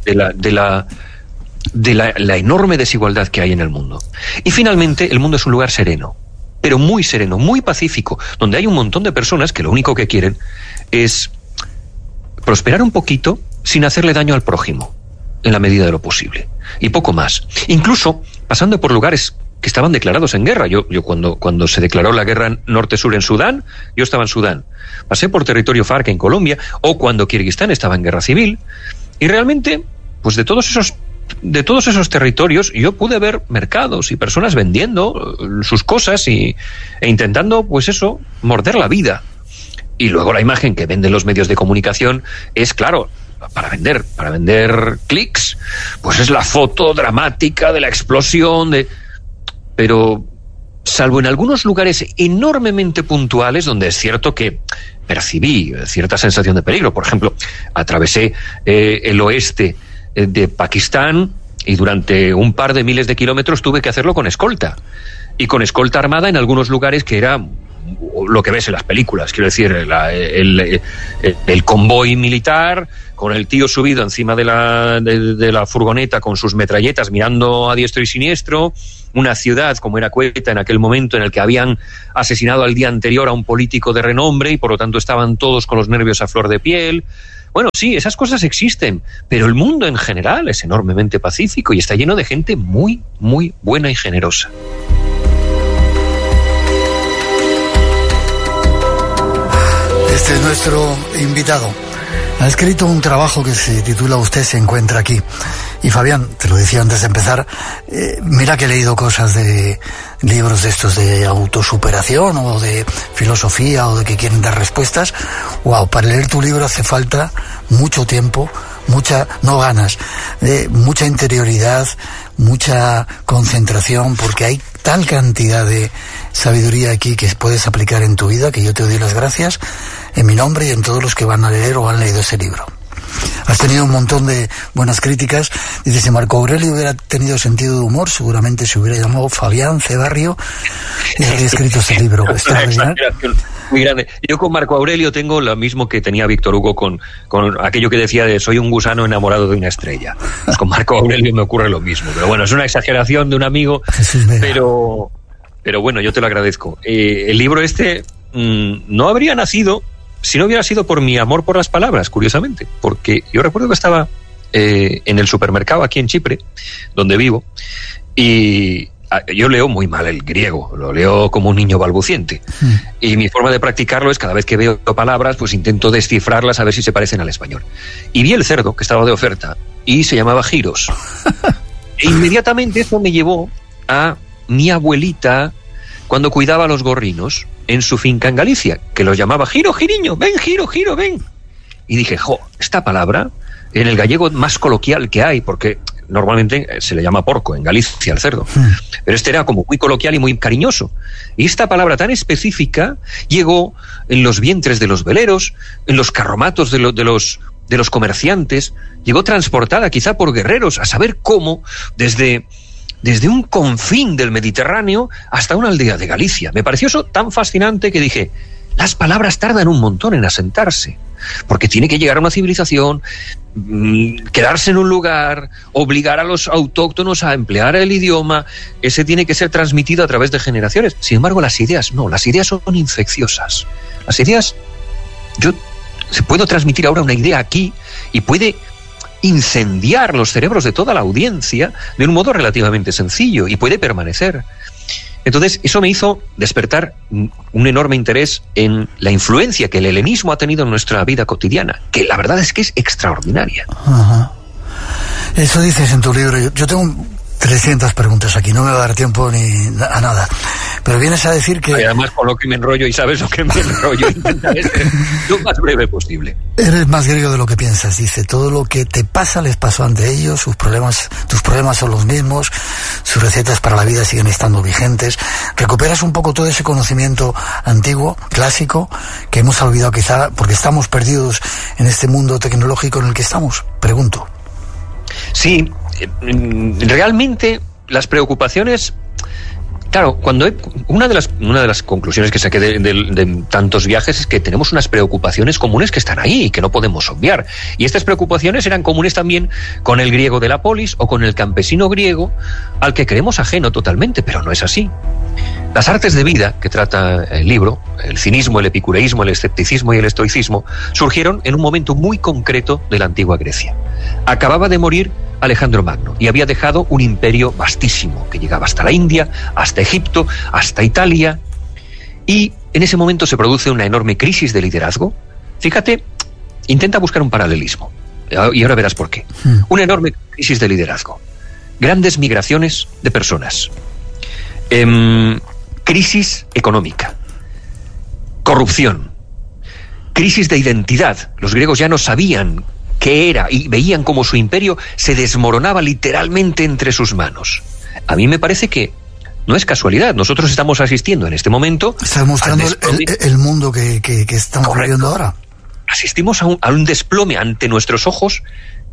la enorme desigualdad que hay en el mundo. Y finalmente, el mundo es un lugar sereno, pero muy sereno, muy pacífico, donde hay un montón de personas que lo único que quieren es prosperar un poquito sin hacerle daño al prójimo, en la medida de lo posible, y poco más. Incluso pasando por lugares que estaban declarados en guerra. Yo cuando se declaró la guerra norte-sur en Sudán, yo estaba en Sudán. Pasé por territorio FARC en Colombia, o cuando Kirguistán estaba en guerra civil, y realmente, pues de todos esos territorios yo pude ver mercados y personas vendiendo sus cosas e intentando, pues eso, morder la vida. Y luego la imagen que venden los medios de comunicación es, claro, para vender clics, pues es la foto dramática de la explosión pero salvo en algunos lugares enormemente puntuales, donde es cierto que percibí cierta sensación de peligro. Por ejemplo, atravesé el oeste de Pakistán y durante un par de miles de kilómetros tuve que hacerlo con escolta. Y con escolta armada en algunos lugares que era lo que ves en las películas, quiero decir, el convoy militar con el tío subido encima de la furgoneta con sus metralletas mirando a diestro y siniestro, una ciudad como era Quetta en aquel momento en el que habían asesinado al día anterior a un político de renombre y por lo tanto estaban todos con los nervios a flor de piel. Bueno, sí, esas cosas existen, pero el mundo en general es enormemente pacífico y está lleno de gente muy, muy buena y generosa. Este es nuestro invitado. Ha escrito un trabajo que se titula Usted se encuentra aquí. Y Fabián, te lo decía antes de empezar, mira que he leído cosas de libros de estos de autosuperación o de filosofía o de que quieren dar respuestas. Wow, para leer tu libro hace falta mucho tiempo, mucha interioridad, mucha concentración, porque hay tal cantidad de sabiduría aquí que puedes aplicar en tu vida que yo te doy las gracias en mi nombre y en todos los que van a leer o han leído ese libro. Has tenido un montón de buenas críticas. Dice, si Marco Aurelio hubiera tenido sentido de humor, seguramente se hubiera llamado Fabián C. Barrio y habría escrito ese libro. Muy grande. Yo con Marco Aurelio tengo lo mismo que tenía Víctor Hugo con aquello que decía de soy un gusano enamorado de una estrella. Pues con Marco Aurelio me ocurre lo mismo. Pero bueno, es una exageración de un amigo, pero bueno, yo te lo agradezco. El libro no habría nacido si no hubiera sido por mi amor por las palabras, curiosamente, porque yo recuerdo que estaba en el supermercado aquí en Chipre, donde vivo, y yo leo muy mal el griego, lo leo como un niño balbuciente, y mi forma de practicarlo es cada vez que veo palabras, pues intento descifrarlas a ver si se parecen al español. Y vi el cerdo, que estaba de oferta, y se llamaba Giros. E inmediatamente eso me llevó a mi abuelita cuando cuidaba a los gorrinos en su finca en Galicia, que los llamaba Giro, Giriño, ven, Giro, Giro, ven. Y dije, esta palabra, en el gallego más coloquial que hay, porque normalmente se le llama porco en Galicia al cerdo, pero este era como muy coloquial y muy cariñoso. Y esta palabra tan específica llegó en los vientres de los veleros, en los carromatos de los comerciantes, llegó transportada quizá por guerreros, a saber cómo, desde un confín del Mediterráneo hasta una aldea de Galicia. Me pareció eso tan fascinante que dije, las palabras tardan un montón en asentarse, porque tiene que llegar a una civilización, quedarse en un lugar, obligar a los autóctonos a emplear el idioma, ese tiene que ser transmitido a través de generaciones. Sin embargo, las ideas no, las ideas son infecciosas. Las ideas, se puedo transmitir ahora una idea aquí y puede incendiar los cerebros de toda la audiencia de un modo relativamente sencillo y puede permanecer. Entonces, eso me hizo despertar un enorme interés en la influencia que el helenismo ha tenido en nuestra vida cotidiana, que la verdad es que es extraordinaria. Ajá. Eso dices en tu libro. Yo tengo 300 preguntas aquí, no me va a dar tiempo ni a nada. Pero vienes a decir que... Además, con lo que me enrollo, y sabes lo que me enrollo, intentaré ser lo más breve posible. Eres más griego de lo que piensas, dice. Todo lo que te pasa les pasó ante ellos, tus problemas son los mismos, sus recetas para la vida siguen estando vigentes. Recuperas un poco todo ese conocimiento antiguo, clásico, que hemos olvidado quizá porque estamos perdidos en este mundo tecnológico en el que estamos. Pregunto. Sí, realmente las preocupaciones... Claro, una de las conclusiones que saqué de tantos viajes es que tenemos unas preocupaciones comunes que están ahí y que no podemos obviar. Y estas preocupaciones eran comunes también con el griego de la polis o con el campesino griego al que creemos ajeno totalmente, pero no es así. Las artes de vida que trata el libro, el cinismo, el epicureísmo, el escepticismo y el estoicismo, surgieron en un momento muy concreto de la antigua Grecia. Acababa de morir Alejandro Magno y había dejado un imperio vastísimo que llegaba hasta la India, hasta Egipto, hasta Italia, y en ese momento se produce una enorme crisis de liderazgo. Fíjate, intenta buscar un paralelismo y ahora verás por qué. Una enorme crisis de liderazgo, grandes migraciones de personas, crisis económica, corrupción, crisis de identidad. Los griegos ya no sabían qué era y veían cómo su imperio se desmoronaba literalmente entre sus manos. A mí me parece que no es casualidad. Nosotros estamos asistiendo en este momento... Estás mostrando el mundo que estamos viviendo ahora. Asistimos a un desplome ante nuestros ojos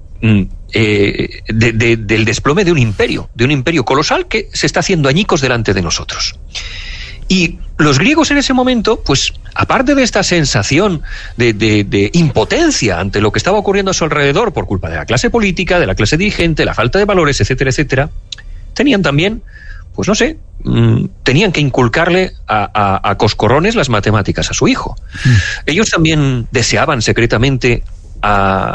del desplome de un imperio colosal que se está haciendo añicos delante de nosotros. Y los griegos en ese momento, pues, aparte de esta sensación de impotencia ante lo que estaba ocurriendo a su alrededor por culpa de la clase política, de la clase dirigente, la falta de valores, etcétera, etcétera, tenían también, pues no sé, tenían que inculcarle a coscorrones las matemáticas a su hijo. Ellos también deseaban secretamente